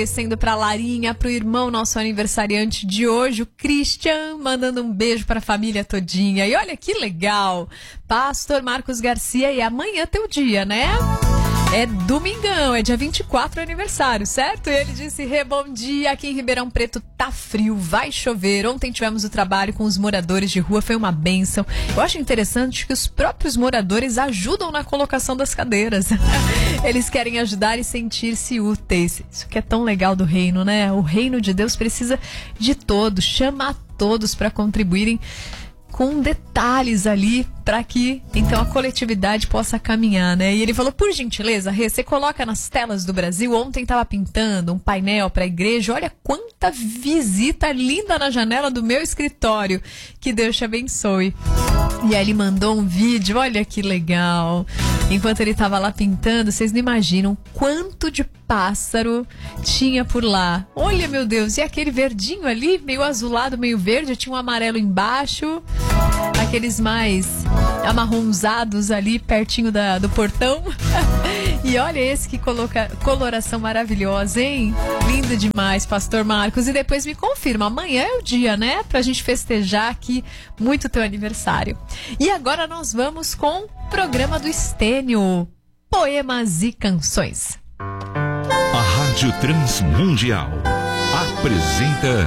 Sendo pra Larinha, pro irmão, nosso aniversariante de hoje, o Christian, mandando um beijo pra família todinha. E olha que legal, Pastor Marcos Garcia, e amanhã teu dia, né? É domingão, é dia 24 aniversário, certo? E ele disse, bom dia, aqui em Ribeirão Preto tá frio, vai chover. Ontem tivemos o trabalho com os moradores de rua, foi uma bênção. Eu acho interessante que os próprios moradores ajudam na colocação das cadeiras. Eles querem ajudar e sentir-se úteis. Isso que é tão legal do reino, né? O reino de Deus precisa de todos, chama a todos para contribuírem com detalhes ali para que então a coletividade possa caminhar, né? E ele falou, por gentileza, Rê, você coloca nas telas do Brasil, ontem estava pintando um painel para a igreja, olha quanta visita linda na janela do meu escritório, que Deus te abençoe. E aí ele mandou um vídeo, olha que legal, enquanto ele estava lá pintando, vocês não imaginam quanto de pássaro tinha por lá. Olha, meu Deus, e aquele verdinho ali, meio azulado, meio verde, tinha um amarelo embaixo, aqueles mais amarronzados ali pertinho do portão. E olha esse que coloração maravilhosa, hein? Lindo demais, Pastor Marcos. E depois me confirma, amanhã é o dia, né? Pra gente festejar aqui muito teu aniversário. E agora nós vamos com o programa do Estênio, Poemas e Canções. A Rádio Transmundial apresenta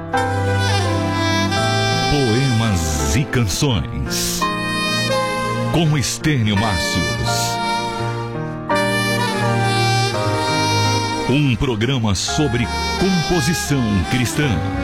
Poemas e Canções com Estênio Márcios. Um programa sobre composição cristã.